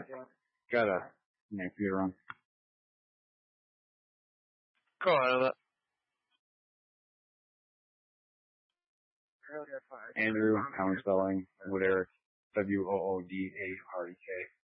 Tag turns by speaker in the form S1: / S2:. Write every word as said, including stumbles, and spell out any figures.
S1: Got a my computer on.
S2: Go ahead.
S1: Andrew, how I'm spelling, Wood Eric, W O O D A R E K.